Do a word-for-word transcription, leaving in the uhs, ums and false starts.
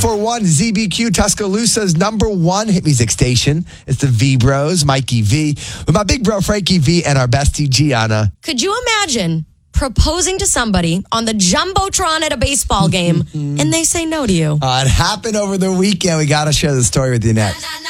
four one Z B Q, Tuscaloosa's number one hit music station. It's the V Bros, Mikey V, with my big bro Frankie V and our bestie Gianna. Could you imagine proposing to somebody on the Jumbotron at a baseball game and they say no to you? Uh, it happened over the weekend. We got to share the story with you next.